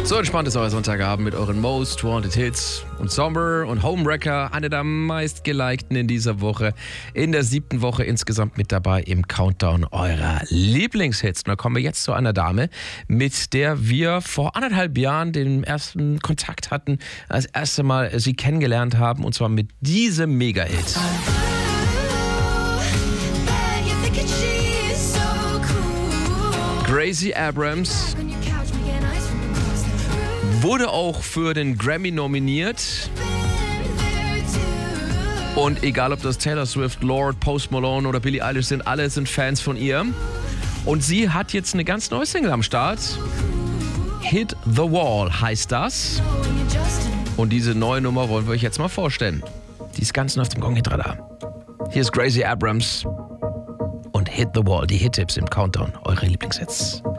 So entspannt ist euer Sonntagabend mit euren Most Wanted Hits und Sommer und Homewrecker, eine der meistgelikten in dieser Woche, in der 7. Woche insgesamt mit dabei im Countdown eurer Lieblingshits. Und da kommen wir jetzt zu einer Dame, mit der wir vor 1,5 Jahren den ersten Kontakt hatten, das erste Mal sie kennengelernt haben, und zwar mit diesem Mega-Hit. Gracie Abrams wurde auch für den Grammy nominiert. Und egal, ob das Taylor Swift, Lorde, Post Malone oder Billie Eilish sind, alle sind Fans von ihr. Und sie hat jetzt eine ganz neue Single am Start. Hit the Wall heißt das. Und diese neue Nummer wollen wir euch jetzt mal vorstellen. Die ist ganz neu auf dem Gong-Hit-Radar. Hier ist Gracie Abrams und Hit the Wall, die Hit-Tipps im Countdown, eure Lieblingshits.